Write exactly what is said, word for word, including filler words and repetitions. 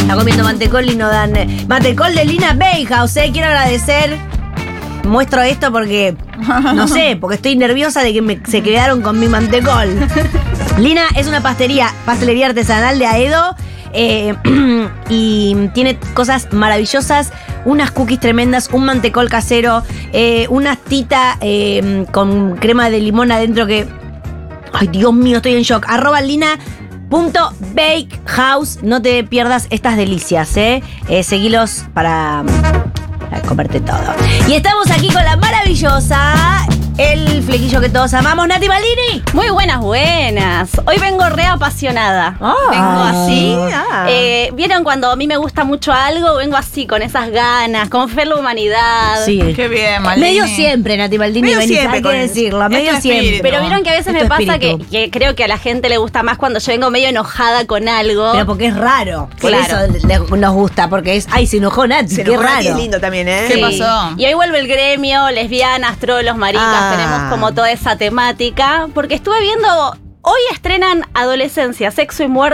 Está comiendo mantecol y no dan... eh, mantecol de Lina Bakehouse, eh. Quiero agradecer. Muestro esto porque... No sé, porque estoy nerviosa de que me, se quedaron con mi mantecol. Lina es una pastelería, pastelería artesanal de Aedo. Eh, y tiene cosas maravillosas, unas cookies tremendas, un mantecol casero, eh, una tita eh, con crema de limón adentro que... Ay, Dios mío, estoy en shock. Arroba lina.bakehouse. No te pierdas estas delicias, ¿eh? eh seguilos para, para comerte todo. Y estamos aquí con la maravillosa... El flequillo que todos amamos, Nati Maldini. Muy buenas, buenas. Hoy vengo re apasionada. Oh. Vengo así. Ah. Eh, ¿Vieron cuando a mí me gusta mucho algo? Vengo así, con esas ganas, con fe en la humanidad. Sí. Qué bien, Maldini. Medio siempre, Nati Maldini, Medio venís, siempre hay que con decirlo, este medio espíritu. siempre. Pero vieron que a veces Es tu me pasa que, espíritu. que creo que a la gente le gusta más cuando yo vengo medio enojada con algo. Pero porque es raro. Por Claro. eso le- nos gusta, porque es. Ay, se enojó Nati, Se qué enojó Nati, raro. es lindo también, ¿eh? Sí. ¿Qué pasó? Y hoy vuelve el gremio, lesbianas, trolos, maricas, Ah. tenemos como toda esa temática. Porque estuve viendo, hoy estrenan Adolescencia, Sexo y Muerte.